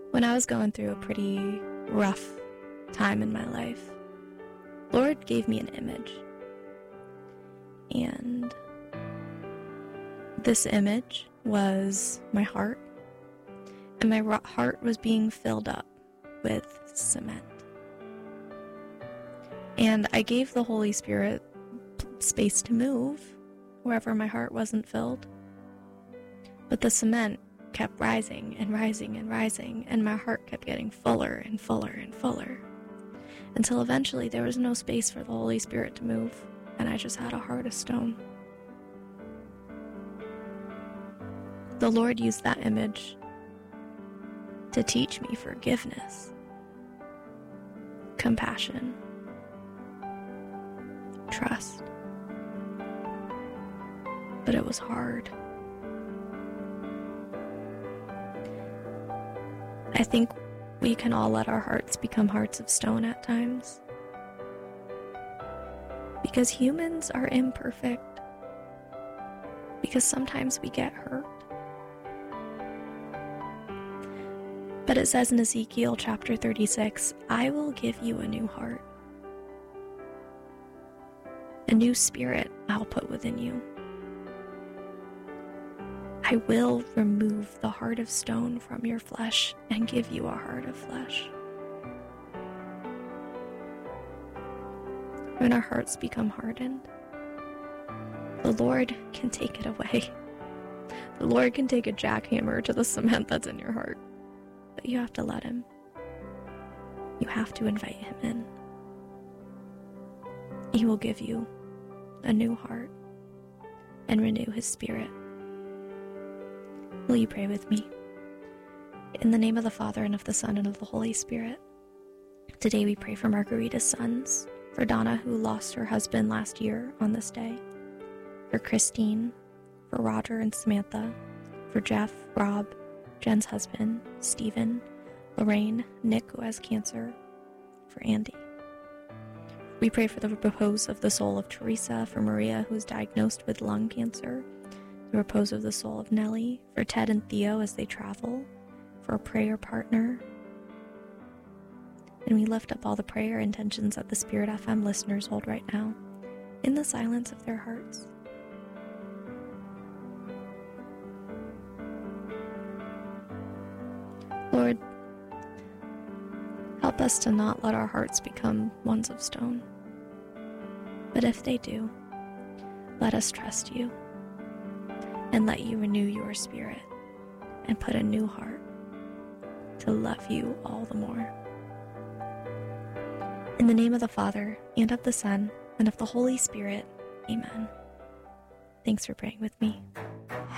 When I was going through a pretty rough time in my life, Lord gave me an image. And this image was my heart. And my heart was being filled up with cement. And I gave the Holy Spirit space to move wherever my heart wasn't filled. But the cement kept rising and rising and rising, and my heart kept getting fuller and fuller and fuller, until eventually there was no space for the Holy Spirit to move, and I just had a heart of stone. The Lord used that image to teach me forgiveness, compassion, trust. But it was hard. I think we can all let our hearts become hearts of stone at times. Because humans are imperfect. Because sometimes we get hurt. But it says in Ezekiel chapter 36, I will give you a new heart. A new spirit I'll put within you. I will remove the heart of stone from your flesh and give you a heart of flesh. When our hearts become hardened, the Lord can take it away. The Lord can take a jackhammer to the cement that's in your heart. But you have to let Him. You have to invite Him in. He will give you a new heart and renew His Spirit. Will you pray with me? In the name of the Father, and of the Son, and of the Holy Spirit. Today we pray for Margarita's sons, for Donna, who lost her husband last year on this day, for Christine, for Roger and Samantha, for Jeff, Rob, Jen's husband, Stephen, Lorraine, Nick, who has cancer, for Andy. We pray for the repose of the soul of Teresa, for Maria, who is diagnosed with lung cancer, the repose of the soul of Nellie, for Ted and Theo as they travel, for a prayer partner. And we lift up all the prayer intentions that the Spirit FM listeners hold right now, in the silence of their hearts. Lord, help us to not let our hearts become ones of stone. But if they do, let us trust you. And let you renew your spirit and put a new heart to love you all the more. In the name of the Father, and of the Son, and of the Holy Spirit, amen. Thanks for praying with me.